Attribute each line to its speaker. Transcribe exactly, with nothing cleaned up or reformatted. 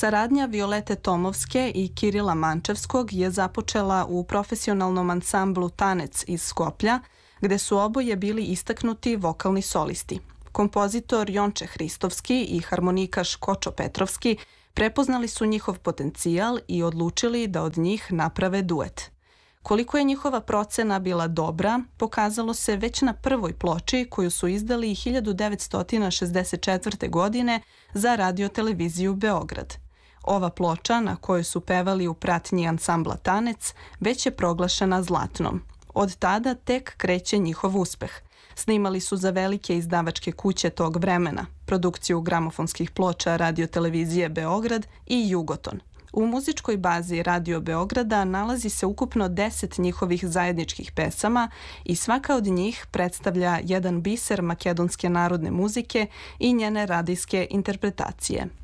Speaker 1: Saradnja Violete Tomovske i Kirila Mančevskog je započela u profesionalnom ansamblu Tanec iz Skoplja, gde su oboje bili istaknuti vokalni solisti. Kompozitor Jonče Hristovski i harmonikaš Kočo Petrovski prepoznali su njihov potencijal i odlučili da od njih naprave duet. Koliko je njihova procena bila dobra, pokazalo se već na prvoj ploči koju su izdali hiljadu devetsto šezdeset četvrte. godine za radio-televiziju Beograd. Ova ploča, na kojoj su pevali u pratnji ansambla Tanec, već je proglašena zlatnom. Od tada tek kreće njihov uspeh. Snimali su za velike izdavačke kuće tog vremena, produkciju gramofonskih ploča radio-televizije Beograd i Jugoton. U muzičkoj bazi Radio Beograda nalazi se ukupno deset njihovih zajedničkih pesama i svaka od njih predstavlja jedan biser makedonske narodne muzike i njene radijske interpretacije.